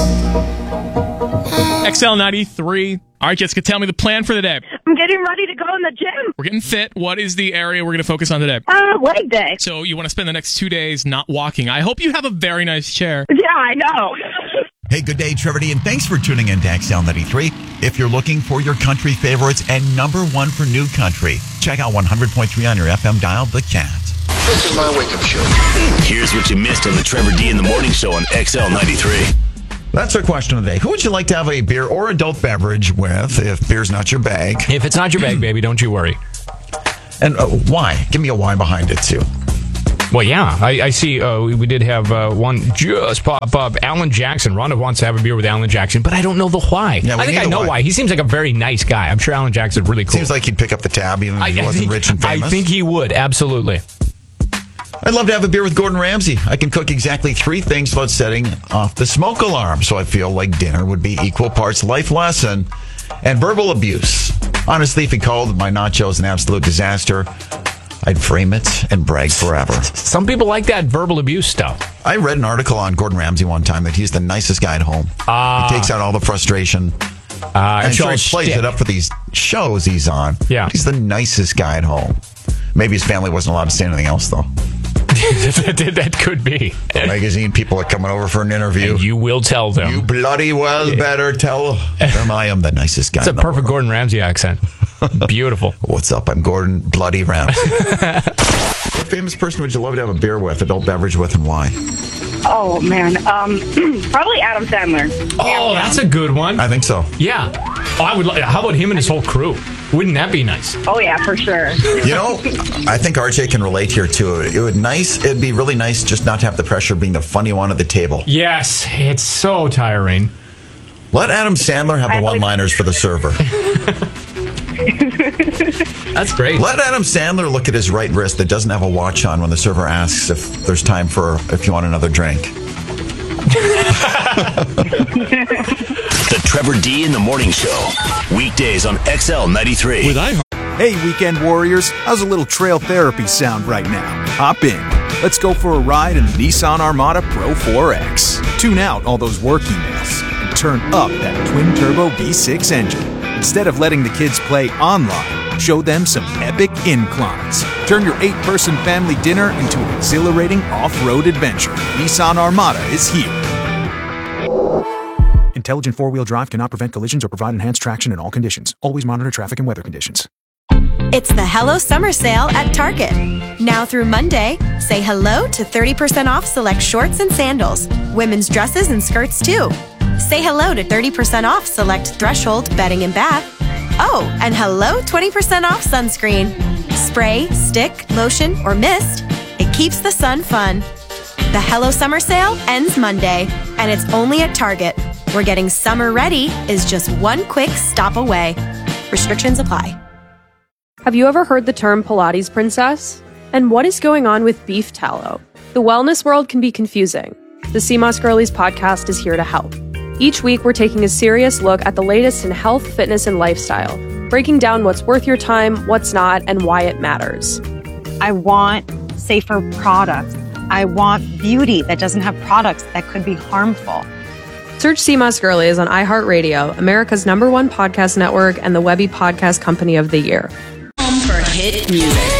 XL93. All right, Jessica, tell me the plan for the day. I'm getting ready to go in the gym. We're getting fit. What is the area we're going to focus on today? Leg day. So you want to spend the next 2 days not walking. I hope you have a very nice chair. Yeah, I know. Hey, good day, Trevor D, and thanks for tuning in to XL93. If you're looking for your country favorites and number one for new country, check out 100.3 on your FM dial, The Cat. This is my wake-up show. Here's what you missed on the Trevor D in the Morning Show on XL93. That's our question of the day. Who would you like to have a beer or adult beverage with if beer's not your bag? If it's not your bag, baby, don't you worry. And why? Give me a why behind it, too. Well, yeah, I see we did have one just pop up. Alan Jackson. Rhonda wants to have a beer with Alan Jackson, but I don't know the why. Yeah, I think I know why. He seems like a very nice guy. I'm sure Alan Jackson's really cool. Seems like he'd pick up the tab even if he wasn't rich and famous. I think he would, absolutely. I'd love to have a beer with Gordon Ramsay. I can cook exactly 3 things without setting off the smoke alarm, so I feel like dinner would be equal parts life lesson and verbal abuse. Honestly, if he called my nachos an absolute disaster, I'd frame it and brag forever. Some people like that verbal abuse stuff. I read an article on Gordon Ramsay one time that he's the nicest guy at home. He takes out all the frustration. I'm sure he plays it up for these shows he's on. Yeah. He's the nicest guy at home. Maybe his family wasn't allowed to say anything else, though. That could be. The magazine people are coming over for an interview. And you will tell them. You bloody well better tell them I am the nicest guy. It's a perfect Gordon Ramsay accent. Beautiful. What's up? I'm Gordon Bloody Ramsay. What famous person would you love to have a beer with, adult beverage with, and why? Oh, man. Probably Adam Sandler. Oh, that's a good one. I think so. Yeah. Oh, I would. How about him and his whole crew? Wouldn't that be nice? Oh, yeah, for sure. You know, I think RJ can relate here, too. It'd be really nice just not to have the pressure of being the funny one at the table. Yes, it's so tiring. Let Adam Sandler have the one-liners for the server. That's great. Let Adam Sandler look at his right wrist that doesn't have a watch on when the server asks if there's time if you want another drink. The Trevor D in the Morning Show. Weekdays on XL93. With iHeart. Hey, weekend warriors. How's a little trail therapy sound right now? Hop in. Let's go for a ride in the Nissan Armada Pro 4X. Tune out all those work emails and turn up that twin-turbo V6 engine. Instead of letting the kids play online, show them some epic inclines. Turn your 8-person family dinner into an exhilarating off-road adventure. Nissan Armada is here. Intelligent four-wheel drive cannot prevent collisions or provide enhanced traction in all conditions. Always monitor traffic and weather conditions. It's the Hello Summer Sale at Target. Now through Monday, say hello to 30% off select shorts and sandals. Women's dresses and skirts too. Say hello to 30% off select Threshold bedding and bath. Oh, and hello 20% off sunscreen. Spray, stick, lotion, or mist. It keeps the sun fun. The Hello Summer Sale ends Monday, and it's only at Target, where getting summer ready is just one quick stop away. Restrictions apply. Have you ever heard the term Pilates princess? And what is going on with beef tallow? The wellness world can be confusing. The CMOS Girlies podcast is here to help. Each week, we're taking a serious look at the latest in health, fitness, and lifestyle, breaking down what's worth your time, what's not, and why it matters. I want safer products. I want beauty that doesn't have products that could be harmful. Search CMOS Girlies on iHeartRadio, America's #1 podcast network and the Webby Podcast Company of the Year. Home for hit music.